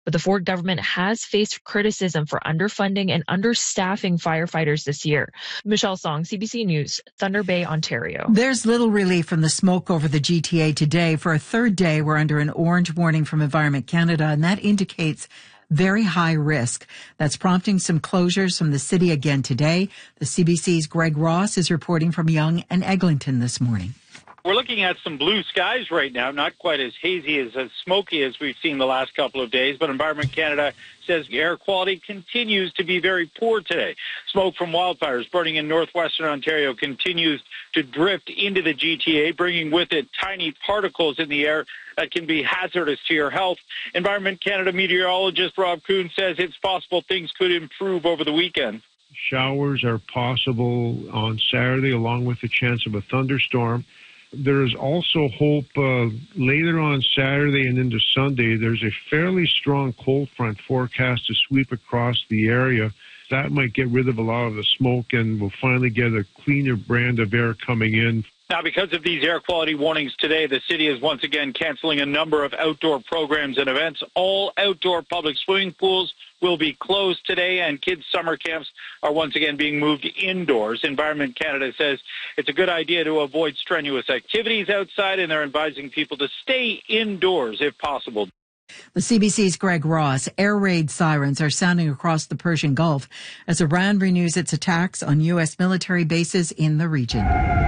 But the Ford government has faced criticism for underfunding and understaffing firefighters this year. Michelle Song, CBC News, Thunder Bay, Ontario. There's little relief from the smoke over the GTA today. For a third day, we're under an orange warning from Environment Canada, and that indicates very high risk. That's prompting some closures from the city again today. The CBC's Greg Ross is reporting from Yonge and Eglinton this morning. We're looking at some blue skies right now, not quite as hazy, as smoky as we've seen the last couple of days, but Environment Canada says air quality continues to be very poor today. Smoke from wildfires burning in northwestern Ontario continues to drift into the GTA, bringing with it tiny particles in the air that can be hazardous to your health. Environment Canada meteorologist Rob Kuhn says it's possible things could improve over the weekend. Showers are possible on Saturday, along with the chance of a thunderstorm. There is also hope later on Saturday and into Sunday. There's a fairly strong cold front forecast to sweep across the area. That might get rid of a lot of the smoke, and we'll finally get a cleaner brand of air coming in. Now, because of these air quality warnings today, the city is once again canceling a number of outdoor programs and events. All outdoor public swimming pools will be closed today, and kids' summer camps are once again being moved indoors. Environment Canada says it's a good idea to avoid strenuous activities outside, and they're advising people to stay indoors if possible. The CBC's Greg Ross. Air raid sirens are sounding across the Persian Gulf as Iran renews its attacks on U.S. military bases in the region.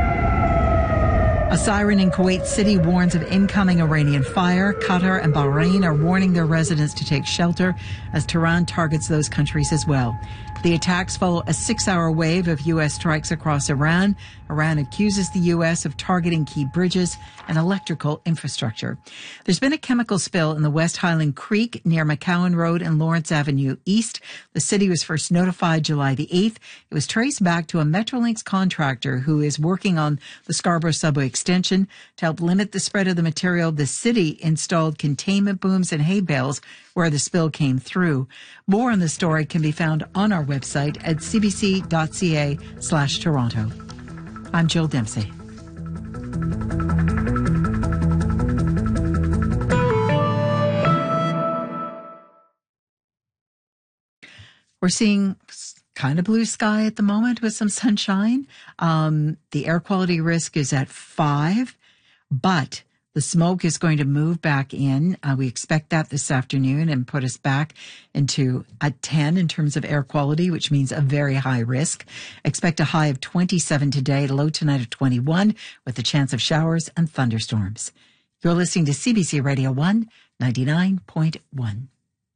A siren in Kuwait City warns of incoming Iranian fire. Qatar and Bahrain are warning their residents to take shelter as Tehran targets those countries as well. The attacks follow a 6-hour wave of U.S. strikes across Iran. Iran accuses the U.S. of targeting key bridges and electrical infrastructure. There's been a chemical spill in the West Highland Creek near McCowan Road and Lawrence Avenue East. The city was first notified July the 8th. It was traced back to a Metrolinx contractor who is working on the Scarborough subway extension. To help limit the spread of the material, the city installed containment booms and hay bales where the spill came through. More on the story can be found on our website at cbc.ca/Toronto. I'm Jill Dempsey. We're seeing kind of blue sky at the moment with some sunshine. The air quality risk is at 5, but the smoke is going to move back in. We expect that this afternoon and put us back into a 10 in terms of air quality, which means a very high risk. Expect a high of 27 today, low tonight of 21, with a chance of showers and thunderstorms. You're listening to CBC Radio 1, 99.1.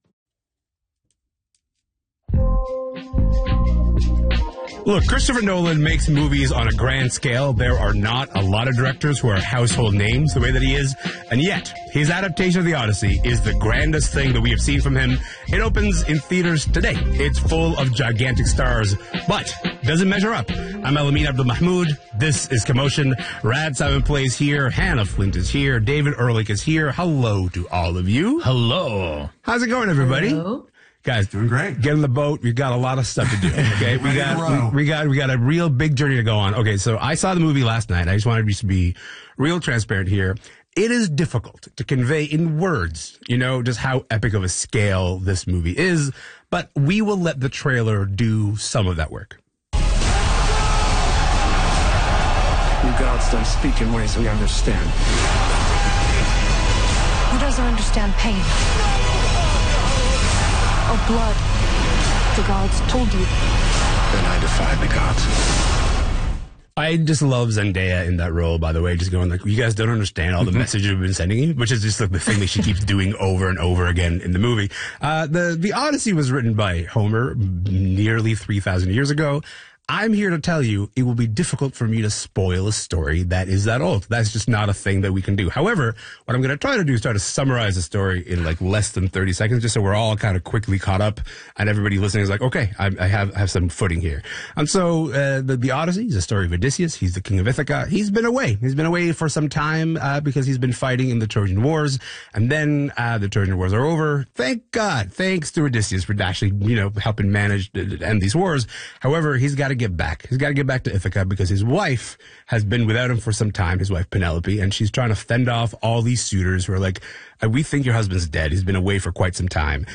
Look, Christopher Nolan makes movies on a grand scale. There are not a lot of directors who are household names the way that he is. And yet, his adaptation of The Odyssey is the grandest thing that we have seen from him. It opens in theaters today. It's full of gigantic stars, but doesn't measure up. I'm Elamin Abdul-Mahmoud. This is Commotion. Rad Simon Plays here. Hannah Flint is here. David Ehrlich is here. Hello to all of you. Hello. How's it going, everybody? Hello. Guys, doing great. Get in the boat. We've got a lot of stuff to do. Okay, we got a real big journey to go on. Okay, so I saw the movie last night. I just wanted to be real transparent here. It is difficult to convey in words, just how epic of a scale this movie is. But we will let the trailer do some of that work. You gods don't speak in ways we understand. Who doesn't understand pain? Or blood? The gods told you. Then I defy the gods. I just love Zendaya in that role, by the way, just going like, you guys don't understand all the messages we've been sending you, which is just like the thing that she keeps doing over and over again in the movie. The Odyssey was written by Homer nearly 3,000 years ago. I'm here to tell you it will be difficult for me to spoil a story that is that old. That's just not a thing that we can do. However, what I'm going to try to do is try to summarize the story in like less than 30 seconds, just so we're all kind of quickly caught up and everybody listening is like, okay, I have some footing here. And so, the Odyssey is a story of Odysseus. He's the king of Ithaca. He's been away. He's been away for some time, because he's been fighting in the Trojan Wars. And then, the Trojan Wars are over. Thank God. Thanks to Odysseus for actually, helping manage to end these wars. However, he's got to get back. He's got to get back to Ithaca because his wife has been without him for some time, his wife Penelope, and she's trying to fend off all these suitors who are like, we think your husband's dead. He's been away for quite some time.